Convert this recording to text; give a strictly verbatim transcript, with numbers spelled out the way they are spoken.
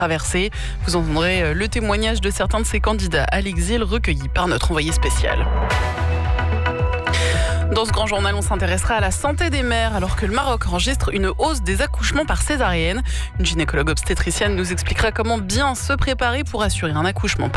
traversée. Vous entendrez le témoignage de certains de ces candidats à l'exil recueillis par notre envoyé spécial. Dans ce grand journal, on s'intéressera à la santé des mères alors que le Maroc enregistre une hausse des accouchements par césarienne. Une gynécologue obstétricienne nous expliquera comment bien se préparer pour assurer un accouchement